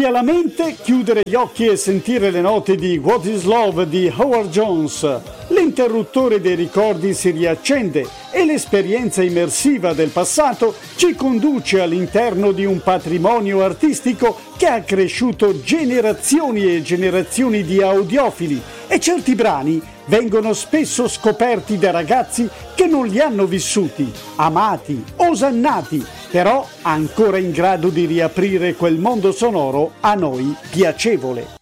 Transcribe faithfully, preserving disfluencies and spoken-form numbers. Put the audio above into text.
alla mente, chiudere gli occhi e sentire le note di What is Love di Howard Jones. L'interruttore dei ricordi si riaccende e l'esperienza immersiva del passato ci conduce all'interno di un patrimonio artistico che ha cresciuto generazioni e generazioni di audiofili, e certi brani vengono spesso scoperti da ragazzi che non li hanno vissuti, amati, osannati, però ancora in grado di riaprire quel mondo sonoro a noi piacevole.